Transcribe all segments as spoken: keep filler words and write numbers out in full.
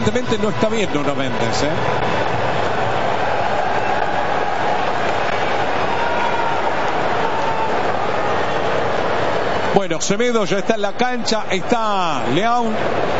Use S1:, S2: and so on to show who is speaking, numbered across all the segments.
S1: Evidentemente no está bien Nuno Méndez, ¿eh? Bueno, Semedo ya está en la cancha, está Leão.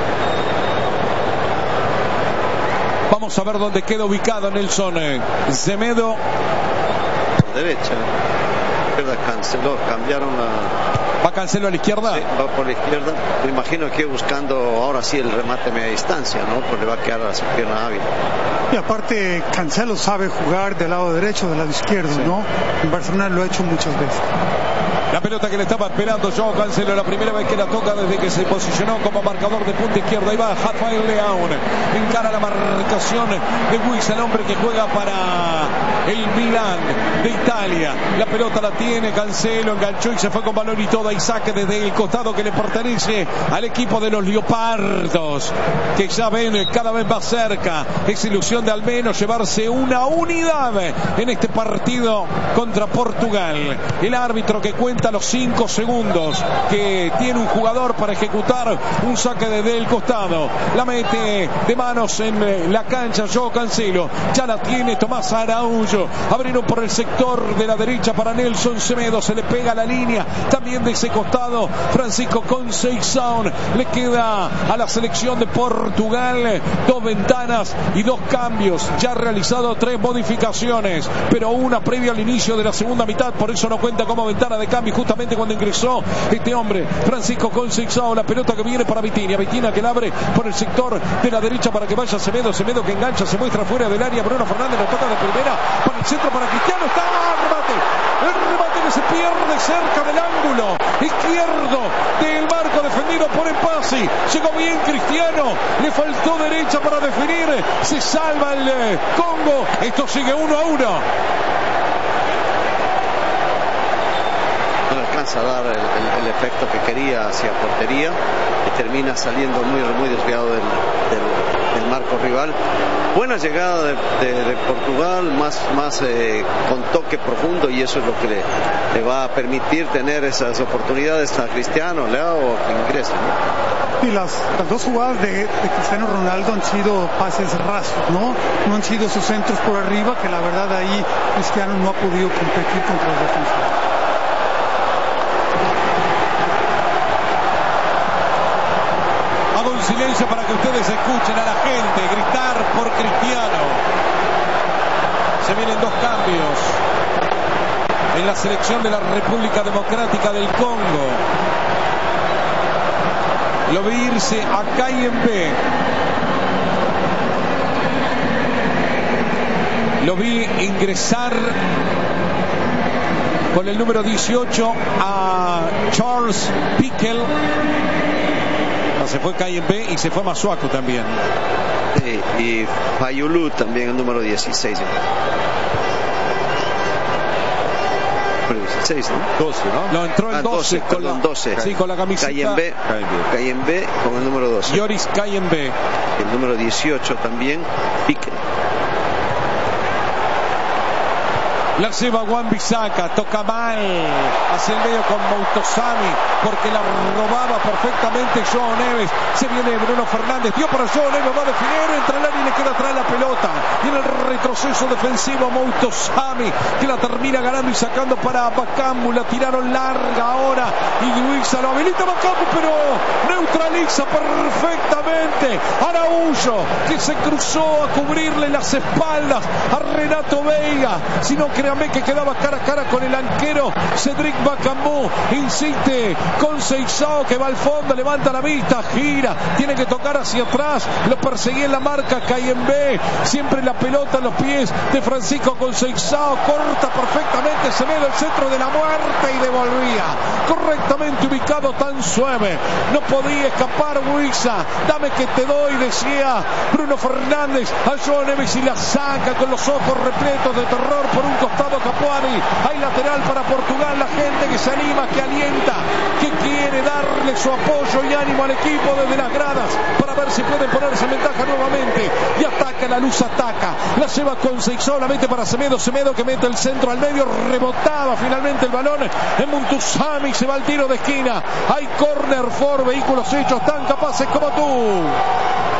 S1: Vamos a ver dónde queda ubicado Nelson Semedo.
S2: Por derecha, izquierda Cancelo, cambiaron la...
S1: ¿Va Cancelo a la izquierda?
S2: Sí, va por la izquierda. Me imagino que buscando ahora sí el remate a media distancia, ¿no? Porque le va a quedar a su pierna hábil.
S3: Y aparte Cancelo sabe jugar del lado derecho, del lado izquierdo, sí, ¿no? En Barcelona lo ha hecho muchas veces.
S1: La pelota que le estaba esperando Joao Cancelo, la primera vez que la toca desde que se posicionó como marcador de punta izquierda. Ahí va Rafael Leão, encara la marcación de Luis, el hombre que juega para el Milan de Italia. La pelota la tiene Cancelo, enganchó y se fue con balón y toda, y saque desde el costado que le pertenece al equipo de los Leopardos, que ya ven cada vez más cerca esa ilusión de al menos llevarse una unidad en este partido contra Portugal. El árbitro que cuenta los cinco segundos que tiene un jugador para ejecutar un saque desde el costado. La mete de manos en la cancha Joao Cancelo. Ya la tiene Tomás Araújo. Abrieron por el sector de la derecha para Nelson Semedo. Se le pega la línea también de ese costado Francisco Conceição. Le queda a la selección de Portugal dos ventanas y dos cambios. Ya ha realizado tres modificaciones, pero una previa al inicio de la segunda mitad. Por eso no cuenta como ventana de cambio. Justamente cuando ingresó este hombre, Francisco Conceição, la pelota que viene para Vitinha, Vitinha que la abre por el sector de la derecha para que vaya Semedo, Semedo que engancha, se muestra fuera del área, Bruno Fernández lo toca de primera, para el centro para Cristiano, está el remate, el remate que se pierde cerca del ángulo izquierdo del marco defendido por Empasi, llegó bien Cristiano, le faltó derecha para definir, se salva el Congo, esto sigue uno a uno.
S2: A dar el, el, el efecto que quería hacia portería y termina saliendo muy, muy desviado del, del, del marco rival. Buena llegada de, de, de Portugal, más, más eh, con toque profundo, y eso es lo que le, le va a permitir tener esas oportunidades a Cristiano, Leão o que ingresa, ¿no?
S3: Y las, las dos jugadas de, de Cristiano Ronaldo han sido pases rasos, ¿no? No han sido sus centros por arriba, que la verdad ahí Cristiano no ha podido competir contra los defensores.
S1: Silencio para que ustedes escuchen a la gente gritar por Cristiano. Se vienen dos cambios en la selección de la República Democrática del Congo. Lo vi irse a Kayembe. Lo vi ingresar con el número dieciocho a Charles Piquel. Se fue Kayembe y se fue Masuaku también.
S2: Sí, y Fayulu también, el número dieciséis. dieciséis, ¿no?
S1: doce, ¿no? No, entró el
S2: ah,
S1: doce,
S2: doce,
S1: con
S2: perdón,
S1: la,
S2: doce.
S1: Sí, con la camiseta.
S2: Kayembe, Kayembe con el número doce.
S1: Yoris Kayembe.
S2: El número dieciocho también, Pique.
S1: La lleva Wan-Bissaka, toca mal hacia el medio con Moutosami, porque la robaba perfectamente João Neves. Se viene Bruno Fernández, dio para João Neves, va a definir, entra al área y le queda atrás la pelota. Y en el retroceso defensivo Moutosami, que la termina ganando y sacando para Bakambu. La tiraron larga ahora y Luisa lo habilita Bakambu, pero neutraliza perfectamente Araújo, que se cruzó a cubrirle las espaldas a Renato Veiga, sino que que quedaba cara a cara con el arquero Cedric Bakambu. Insiste Conceição, que va al fondo, levanta la vista, gira, tiene que tocar hacia atrás, lo perseguía en la marca Kayembe, siempre la pelota en los pies de Francisco Conceição, corta perfectamente Semedo el centro de la muerte y devolvía correctamente ubicado, tan suave, no podía escapar Luisa, dame que te doy, decía Bruno Fernández a João Neves, y la saca con los ojos repletos de terror por un costado Capuani. Hay lateral para Portugal, la gente que se anima, que alienta, que quiere darle su apoyo y ánimo al equipo desde las gradas para ver si pueden ponerse en ventaja nuevamente. Y ataca, la luz ataca, la lleva Conceição, la mete para Semedo, Semedo que mete el centro al medio, rebotaba finalmente el balón en Moutosami, se va al tiro de esquina. Hay córner for vehículos hechos tan capaces como tú.